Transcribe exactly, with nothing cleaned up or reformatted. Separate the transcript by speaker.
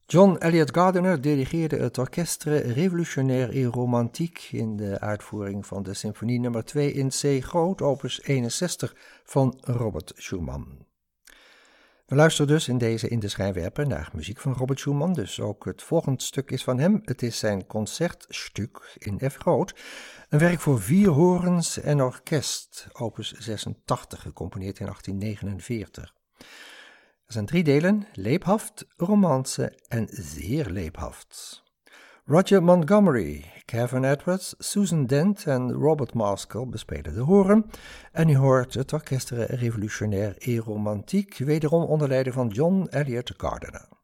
Speaker 1: John Eliot Gardiner dirigeerde het Orchestre Révolutionnaire et Romantique in de uitvoering van de symfonie nummer twee in C groot, opus eenenzestig van Robert Schumann. We luisteren dus in deze In de Schijnwerper naar muziek van Robert Schumann, dus ook het volgende stuk is van hem. Het is zijn concertstuk in F groot, een werk voor vier horens en orkest, opus zesentachtig, gecomponeerd in achttien negenenveertig. Er zijn drie delen, leebhaft, romance en zeer leebhaft. Roger Montgomery, Kevin Edwards, Susan Dent en Robert Maskell bespelen de horen. En u hoort het Orchestre Révolutionnaire et Romantique, wederom onder leiding van John Eliot Gardiner.